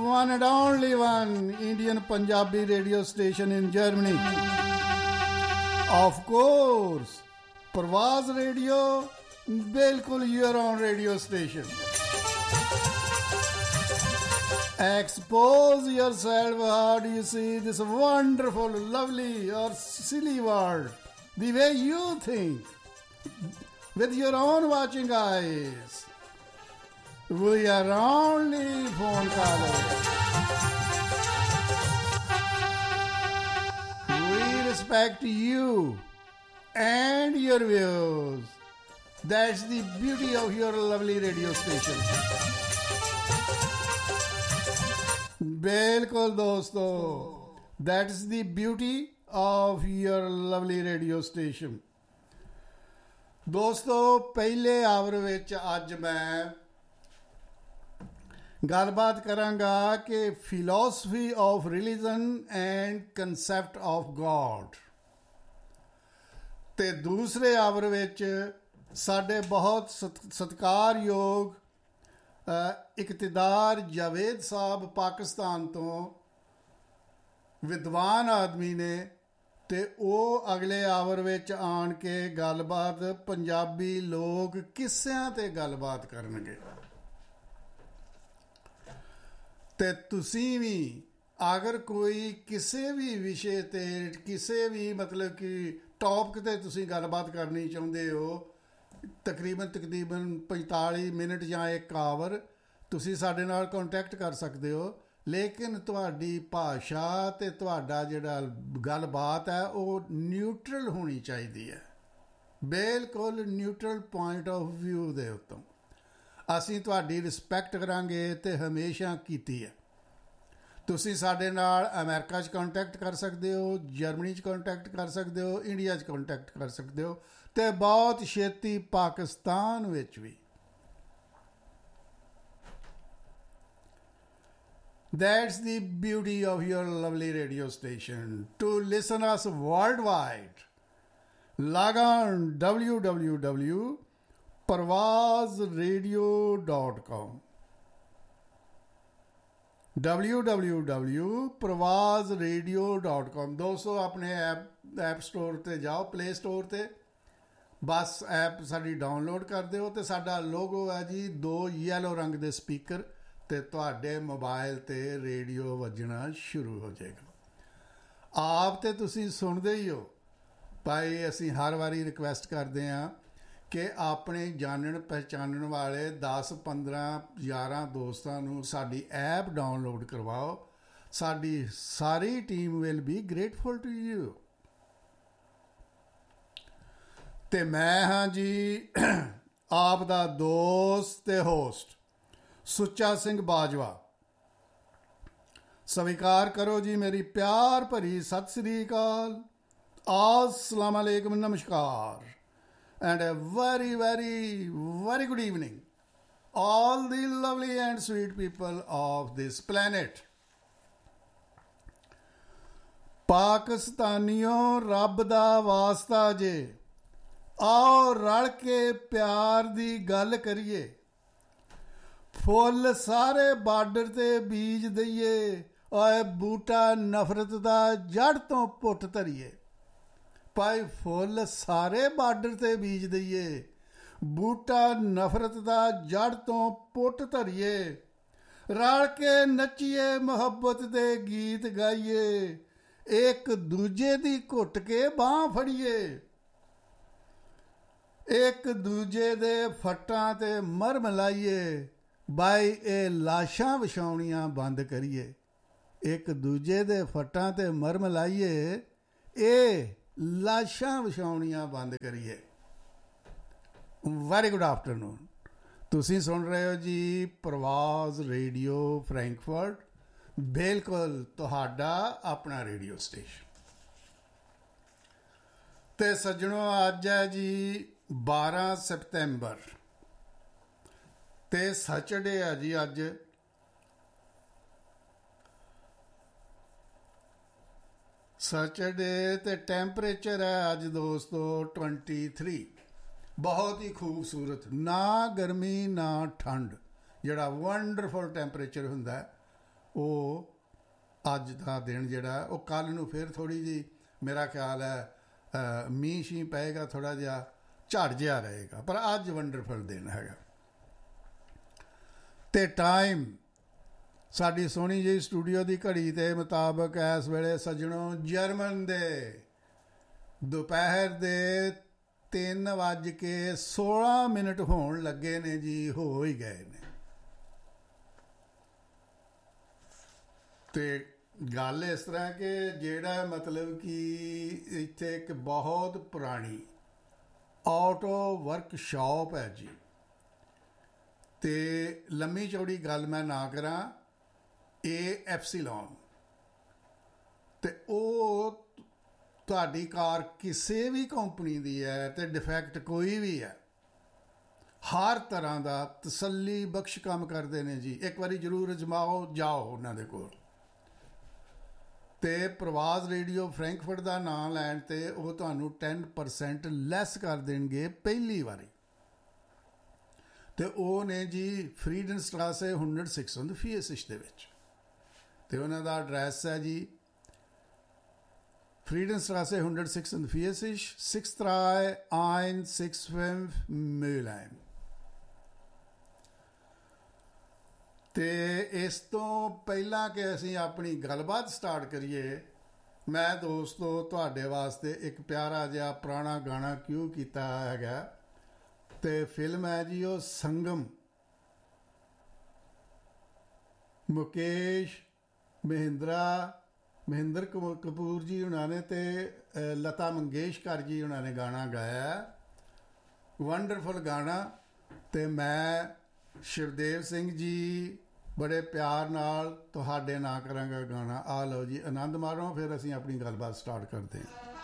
one and only one Indian Punjabi radio station in Germany. Of course, Parvaz Radio, bilkul your own radio station. Expose yourself. How do you see this wonderful, lovely or silly world the way you think, with your own watching eyes? We are only phone callers. We respect you and your views. That's the beauty of your lovely radio station. बिल्कुल दोस्तों, that's the beauty of your lovely radio station. दोस्तों, पहले our विच अज मैं गलबात करांगा कि philosophy of religion and concept of God. ते दूसरे our विच साडे बहुत सत्कारयोग इकतदार जावेद साहब पाकिस्तान तो विद्वान आदमी ने, ते ਉਹ अगले आवर विच आण के गलबात पंजाबी लोग किस्सिਆਂ ते गलबात करनगे। ते तुसीं भी अगर कोई किसी भी विषय ते किसी भी मतलब कि टॉपिक ते तुसीं गलबात करनी चाहुंदे हो, तकरीबन 45 मिनट ਜਾਂ 1 आवर ਤੁਸੀਂ ਸਾਡੇ ਨਾਲ ਕੰਟੈਕਟ ਕਰ ਸਕਦੇ ਹੋ। ਲੇਕਿਨ ਤੁਹਾਡੀ ਭਾਸ਼ਾ ਅਤੇ ਤੁਹਾਡਾ ਜਿਹੜਾ ਗੱਲਬਾਤ ਹੈ ਉਹ ਨਿਊਟਰਲ ਹੋਣੀ ਚਾਹੀਦੀ ਹੈ, ਬਿਲਕੁਲ ਨਿਊਟਰਲ ਪੁਆਇੰਟ ਆਫ ਵਿਊ ਦੇ ਉੱਤੋਂ। ਅਸੀਂ ਤੁਹਾਡੀ ਰਿਸਪੈਕਟ ਕਰਾਂਗੇ ਅਤੇ ਹਮੇਸ਼ਾ ਕੀਤੀ ਹੈ। ਤੁਸੀਂ ਸਾਡੇ ਨਾਲ ਅਮਰੀਕਾ 'ਚ ਕੰਟੈਕਟ ਕਰ ਸਕਦੇ ਹੋ, ਜਰਮਨੀ 'ਚ ਕੰਟੈਕਟ ਕਰ ਸਕਦੇ ਹੋ, ਇੰਡੀਆ 'ਚ ਕੰਟੈਕਟ ਕਰ ਸਕਦੇ ਹੋ, ਅਤੇ ਬਹੁਤ ਛੇਤੀ ਪਾਕਿਸਤਾਨ ਵਿੱਚ ਵੀ। That's the beauty of your lovely radio station. To listen us worldwide, log on www.parvazradio.com www.parvazradio.com। दोस्तों, अपने ऐप स्टोर ते जाओ, प्ले स्टोर ते बस ऐप साडी डाउनलोड कर दिओ ते साडा लोगो है जी 2 येलो रंग दे स्पीकर, ਤੇ ਤੁਹਾਡੇ ਮੋਬਾਈਲ 'ਤੇ ਰੇਡੀਓ ਵੱਜਣਾ ਸ਼ੁਰੂ ਹੋ ਜਾਏਗਾ। ਆਪ ਤਾਂ ਤੁਸੀਂ ਸੁਣਦੇ ਹੀ ਹੋ ਭਾਈ। ਅਸੀਂ ਹਰ ਵਾਰੀ ਰਿਕੁਐਸਟ ਕਰਦੇ ਹਾਂ ਕਿ ਆਪਣੇ ਜਾਣਨ ਪਹਿਚਾਨਣ ਵਾਲੇ 10 15 11 ਦੋਸਤਾਂ ਨੂੰ ਸਾਡੀ ਐਪ ਡਾਊਨਲੋਡ ਕਰਵਾਓ। ਸਾਡੀ ਸਾਰੀ team will be grateful to you. ਅਤੇ ਮੈਂ ਹਾਂ ਜੀ ਆਪ ਦਾ ਦੋਸਤ ਤੇ ਹੋਸਟ ਸੁੱਚਾ ਸਿੰਘ ਬਾਜਵਾ। ਸਵੀਕਾਰ ਕਰੋ ਜੀ ਮੇਰੀ ਪਿਆਰ ਭਰੀ ਸਤਿ ਸ੍ਰੀ ਅਕਾਲ, अस्सलाम अलैकुम, नमस्कार, and a very very very good evening all the lovely and sweet people of this planet. ਪਾਕਿਸਤਾਨੀਓ, ਰੱਬ ਦਾ ਵਾਸਤਾ ਜੇ, ਆਓ ਰਲ ਕੇ ਪਿਆਰ ਦੀ ਗੱਲ ਕਰੀਏ। ਫੁੱਲ ਸਾਰੇ ਬਾਰਡਰ 'ਤੇ ਬੀਜ ਦਈਏ, ਓਏ ਬੂਟਾ ਨਫ਼ਰਤ ਦਾ ਜੜ੍ਹ ਤੋਂ ਪੁੱਟ ਧਰੀਏ। ਭਾਈ ਫੁੱਲ ਸਾਰੇ ਬਾਰਡਰ 'ਤੇ ਬੀਜ ਦਈਏ, ਬੂਟਾ ਨਫ਼ਰਤ ਦਾ ਜੜ੍ਹ ਤੋਂ ਪੁੱਟ ਧਰੀਏ। ਰਲ ਕੇ ਨੱਚੀਏ, ਮੁਹੱਬਤ ਦੇ ਗੀਤ ਗਾਈਏ, ਇੱਕ ਦੂਜੇ ਦੀ ਘੁੱਟ ਕੇ ਬਾਂਹ ਫੜੀਏ। ਇੱਕ ਦੂਜੇ ਦੇ ਫੱਟਾਂ 'ਤੇ ਮਰਮ ਲਾਈਏ, ਬਾਈ ਇਹ ਲਾਸ਼ਾਂ ਵਿਛਾਉਣੀਆਂ ਬੰਦ ਕਰੀਏ। ਇੱਕ ਦੂਜੇ ਦੇ ਫੱਟਾਂ 'ਤੇ ਮਰਮ ਲਾਈਏ, ਇਹ ਲਾਸ਼ਾਂ ਵਿਛਾਉਣੀਆਂ ਬੰਦ ਕਰੀਏ। Very good afternoon. ਤੁਸੀਂ ਸੁਣ ਰਹੇ ਹੋ ਜੀ ਪ੍ਰਵਾਜ਼ ਰੇਡੀਓ ਫਰੈਂਕਫਰਟ, ਬਿਲਕੁਲ ਤੁਹਾਡਾ ਆਪਣਾ ਰੇਡੀਓ ਸਟੇਸ਼ਨ। ਅਤੇ ਸੱਜਣੋ, ਅੱਜ ਹੈ ਜੀ 12 ਸਤੰਬਰ ਤੇ ਸੈਚਰਡੇ ਆ ਜੀ। ਅੱਜ ਸੈਚਰਡੇ ਤੇ ਟੈਂਪਰੇਚਰ ਹੈ ਅੱਜ ਦੋਸਤੋ 23। ਬਹੁਤ ਹੀ ਖੂਬਸੂਰਤ, ਨਾ ਗਰਮੀ ਨਾ ਠੰਡ, ਜਿਹੜਾ ਵੰਡਰਫੁਲ ਟੈਂਪਰੇਚਰ ਹੁੰਦਾ ਉਹ ਅੱਜ ਦਾ ਦਿਨ ਜਿਹੜਾ ਉਹ ਕੱਲ੍ਹ ਨੂੰ ਫਿਰ ਥੋੜ੍ਹੀ ਜਿਹੀ ਮੇਰਾ ਖਿਆਲ ਹੈ ਮੀਂਹ ਸ਼ੀਂਹ ਪਏਗਾ, ਥੋੜ੍ਹਾ ਜਿਹਾ ਝੜ ਜਿਹਾ ਰਹੇਗਾ, ਪਰ ਅੱਜ ਵੰਡਰਫੁਲ ਦਿਨ ਹੈਗਾ। ਅਤੇ ਟਾਈਮ ਸਾਡੀ ਸੋਹਣੀ ਜਿਹੀ ਸਟੂਡੀਓ ਦੀ ਘੜੀ ਦੇ ਮੁਤਾਬਕ ਇਸ ਵੇਲੇ ਸੱਜਣੋਂ ਜਰਮਨ ਦੇ ਦੁਪਹਿਰ ਦੇ 3:16 ਹੋਣ ਲੱਗੇ ਨੇ ਜੀ, ਹੋ ਹੀ ਗਏ ਨੇ। ਤੇ ਗੱਲ ਇਸ ਤਰ੍ਹਾਂ ਕਿ ਜਿਹੜਾ ਮਤਲਬ ਕਿ ਇੱਥੇ ਇੱਕ ਬਹੁਤ ਪੁਰਾਣੀ ਆਟੋ ਵਰਕਸ਼ਾਪ ਹੈ ਜੀ, ਤੇ ਲੰਮੀ ਚੌੜੀ ਗੱਲ ਮੈਂ ਨਾ ਕਰਾਂ, ਇਹ ਐਪਸੀਲੋਨ, ਤੇ ਉਹ ਤੁਹਾਡੀ ਕਾਰ ਕਿਸੇ ਵੀ ਕੰਪਨੀ ਦੀ ਹੈ ਤੇ ਡਿਫੈਕਟ ਕੋਈ ਵੀ ਹੈ, ਹਰ ਤਰ੍ਹਾਂ ਦਾ ਤਸੱਲੀ ਬਖਸ਼ ਕੰਮ ਕਰਦੇ ਨੇ ਜੀ। ਇੱਕ ਵਾਰੀ ਜ਼ਰੂਰ ਅਜਮਾਓ, ਜਾਓ ਉਹਨਾਂ ਦੇ ਕੋਲ। ਤੇ ਪ੍ਰਵਾਜ਼ ਰੇਡੀਓ ਫਰੈਂਕਫਰਟ ਦਾ ਨਾਮ ਲੈਣ ਤੇ ਉਹ ਤੁਹਾਨੂੰ 10% ਲੈਸ ਕਰ ਦੇਣਗੇ ਪਹਿਲੀ ਵਾਰੀ। ਤੇ ਉਹ ਨੇ ਜੀ ਫਰੀਡਨਸਟਰਾਸੇ 106 ਦੇ ਵਿੱਚ, ਤੇ ਉਹਨਾਂ ਦਾ ਐਡਰੈਸ ਹੈ ਜੀ Friedenstraße 146, 63165 Mülheim। ਤੇ ਇਸ ਤੋਂ ਪਹਿਲਾਂ ਕਿ ਅਸੀਂ ਆਪਣੀ ਗੱਲਬਾਤ ਸਟਾਰਟ ਕਰੀਏ, ਮੈਂ ਦੋਸਤੋ ਤੁਹਾਡੇ ਵਾਸਤੇ ਇੱਕ ਪਿਆਰਾ ਜਿਹਾ ਪੁਰਾਣਾ ਗਾਣਾ ਕਿਉਂ ਕੀਤਾ ਹੈਗਾ, ਤੇ ਫਿਲਮ ਹੈ ਜੀ ਉਹ ਸੰਗਮ। ਮੁਕੇਸ਼ ਮਹਿੰਦਰ ਕਪੂਰ ਜੀ ਉਹਨਾਂ ਨੇ ਤੇ ਲਤਾ ਮੰਗੇਸ਼ਕਰ ਜੀ ਉਹਨਾਂ ਨੇ ਗਾਣਾ ਗਾਇਆ, ਵੰਡਰਫੁਲ ਗਾਣਾ। ਤੇ ਮੈਂ ਸ਼ਿਵਦੇਵ ਸਿੰਘ ਜੀ ਬੜੇ ਪਿਆਰ ਨਾਲ ਤੁਹਾਡੇ ਨਾਂ ਕਰਾਂਗਾ ਗਾਣਾ। ਆ ਲਓ ਜੀ, ਆਨੰਦ ਮਾਰੋ, ਫਿਰ ਅਸੀਂ ਆਪਣੀ ਗੱਲਬਾਤ ਸਟਾਰਟ ਕਰਦੇ ਹਾਂ।